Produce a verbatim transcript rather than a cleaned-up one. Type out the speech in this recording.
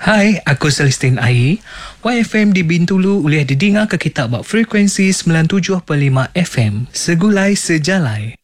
Hai, aku Celestine Ai. Y F M di Bintulu boleh didengar ke kita buat frekuensi sembilan puluh tujuh perpuluhan lima F M. Segulai sejalai.